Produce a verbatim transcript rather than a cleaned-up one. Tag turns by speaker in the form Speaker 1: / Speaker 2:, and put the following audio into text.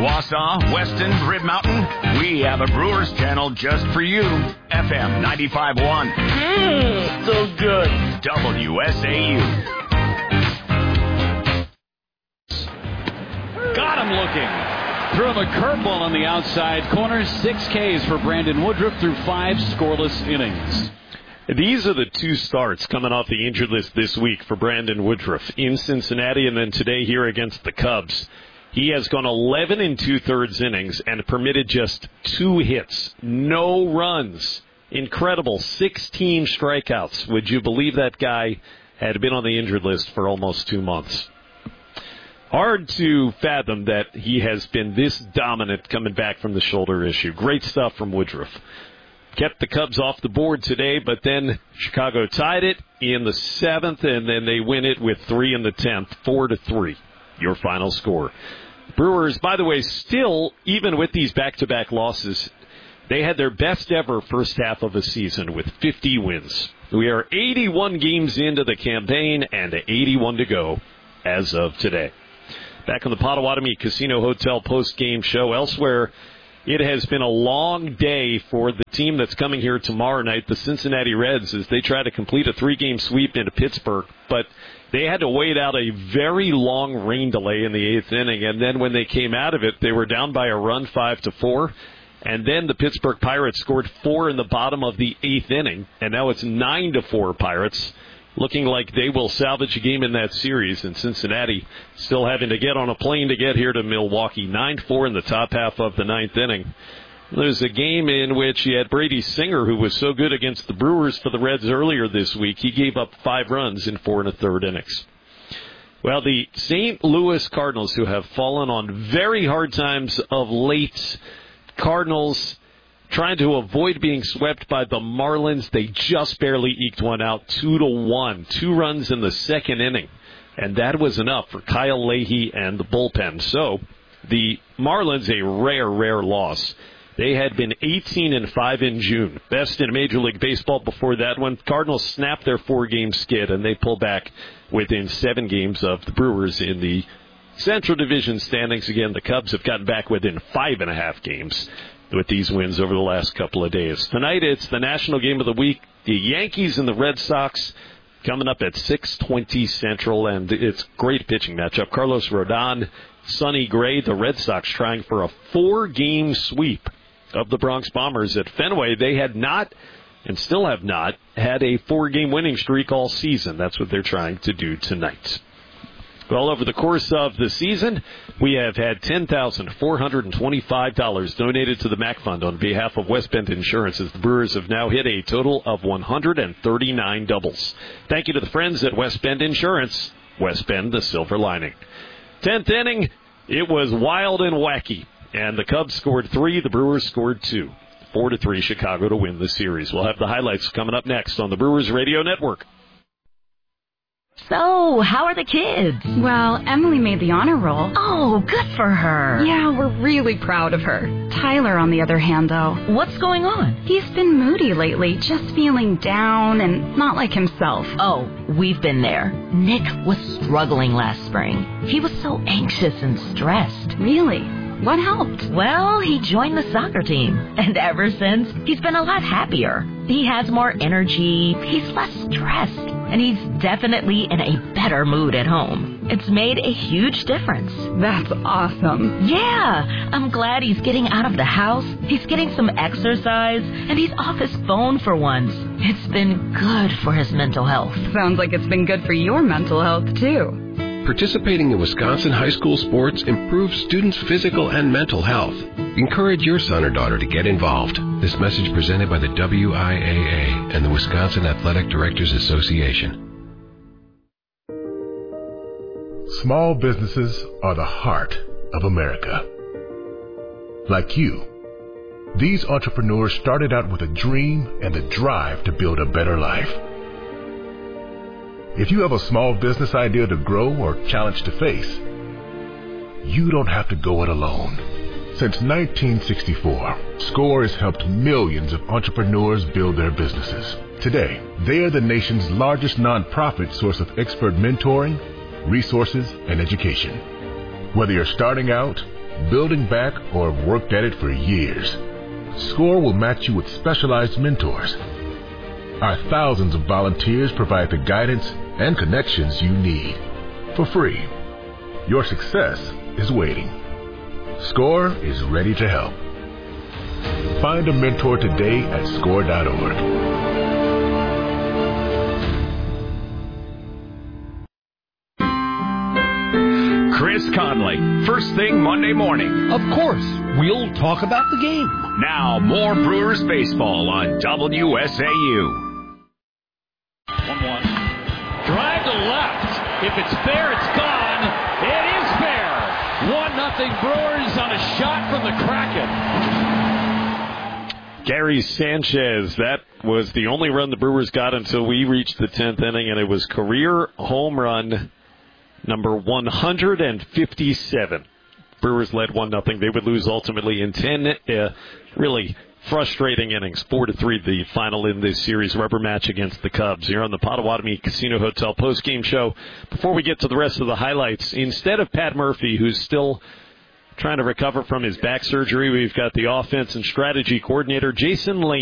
Speaker 1: Wausau, Weston, Rib Mountain, we have a Brewers channel just for you. F M ninety-five point one.
Speaker 2: Mmm, so good.
Speaker 1: W S A U.
Speaker 3: Got him looking. Threw him a curveball on the outside corner. Six Ks for Brandon Woodruff through five scoreless innings.
Speaker 4: These are the two starts coming off the injured list this week for Brandon Woodruff in Cincinnati and then today here against the Cubs. He has gone eleven and two-thirds innings and permitted just two hits, no runs. Incredible. sixteen strikeouts. Would you believe that guy had been on the injured list for almost two months? Hard to fathom that he has been this dominant coming back from the shoulder issue. Great stuff from Woodruff. Kept the Cubs off the board today, but then Chicago tied it in the seventh, and then they win it with three in the tenth, four to three. Your final score. Brewers, by the way, still, even with these back-to-back losses, they had their best ever first half of a season with fifty wins. We are eighty-one games into the campaign and eighty-one to go as of today. Back on the Potawatomi Casino Hotel post-game show. Elsewhere, it has been a long day for the team that's coming here tomorrow night, the Cincinnati Reds, as they try to complete a three-game sweep into Pittsburgh. But they had to wait out a very long rain delay in the eighth inning, and then when they came out of it, they were down by a run, five to four. And then the Pittsburgh Pirates scored four in the bottom of the eighth inning, and now it's nine to four Pirates, looking like they will salvage a game in that series. And Cincinnati still having to get on a plane to get here to Milwaukee. nine four in the top half of the ninth inning. There's a game in which you had Brady Singer, who was so good against the Brewers for the Reds earlier this week. He gave up five runs in four and a third innings. Well, the Saint Louis Cardinals, who have fallen on very hard times of late, Cardinals trying to avoid being swept by the Marlins. They just barely eked one out, two to one. Two runs in the second inning. And that was enough for Kyle Leahy and the bullpen. So the Marlins, a rare, rare loss. They had been eighteen and five in June. Best in Major League Baseball before that one. Cardinals snapped their four-game skid, and they pull back within seven games of the Brewers in the Central Division standings. Again, the Cubs have gotten back within five and a half games with these wins over the last couple of days. Tonight, it's the national game of the week. The Yankees and the Red Sox coming up at six twenty Central, and it's a great pitching matchup. Carlos Rodon, Sonny Gray, the Red Sox trying for a four-game sweep of the Bronx Bombers at Fenway. They had not, and still have not, had a four-game winning streak all season. That's what they're trying to do tonight. Well, over the course of the season, we have had ten thousand four hundred twenty-five dollars donated to the MAC Fund on behalf of West Bend Insurance, as the Brewers have now hit a total of one hundred thirty-nine doubles. Thank you to the friends at West Bend Insurance. West Bend, the silver lining. Tenth inning, it was wild and wacky. And the Cubs scored three, the Brewers scored two. Four to three, Chicago to win the series. We'll have the highlights coming up next on the Brewers Radio Network.
Speaker 5: So, how are the kids?
Speaker 6: Well, Emily made the honor roll.
Speaker 5: Oh, good for her.
Speaker 6: Yeah, we're really proud of her. Tyler, on the other hand, though.
Speaker 5: What's going on?
Speaker 6: He's been moody lately, just feeling down and not like himself.
Speaker 5: Oh, we've been there. Nick was struggling last spring. He was so anxious and stressed.
Speaker 6: Really? What helped?
Speaker 5: Well, he joined the soccer team, and ever since, he's been a lot happier. He has more energy, he's less stressed, and he's definitely in a better mood at home. It's made a huge difference.
Speaker 6: That's awesome.
Speaker 5: Yeah, I'm glad he's getting out of the house, he's getting some exercise, and he's off his phone for once. It's been good for his mental health.
Speaker 6: Sounds like it's been good for your mental health, too.
Speaker 7: Participating in Wisconsin high school sports improves students' physical and mental health. Encourage your son or daughter to get involved. This message presented by the W I A A and the Wisconsin Athletic Directors Association.
Speaker 8: Small businesses are the heart of America. Like you, these entrepreneurs started out with a dream and a drive to build a better life. If you have a small business idea to grow or challenge to face, you don't have to go it alone. Since nineteen sixty-four, SCORE has helped millions of entrepreneurs build their businesses. Today, they are the nation's largest nonprofit source of expert mentoring, resources, and education. Whether you're starting out building back, or have worked at it for years, SCORE will match you with specialized mentors. Our thousands of volunteers provide the guidance and connections you need for free. Your success is waiting. SCORE is ready to help. Find a mentor today at score dot org.
Speaker 1: Chris Conley, first thing Monday morning.
Speaker 9: Of course, we'll talk about the game.
Speaker 1: Now, more Brewers baseball on W S A U.
Speaker 3: one one. Drive to left. If it's fair, it's gone. It is fair. one nothing Brewers on a shot from the Kraken.
Speaker 4: Gary Sanchez, that was the only run the Brewers got until we reached the tenth inning, and it was career home run number one hundred fifty-seven. Brewers led one nothing. They would lose ultimately in ten uh, really frustrating innings. four to three the final in this series rubber match against the Cubs. Here on the Potawatomi Casino Hotel postgame show. Before we get to the rest of the highlights, instead of Pat Murphy, who's still trying to recover from his back surgery, we've got the offense and strategy coordinator, Jason Lane.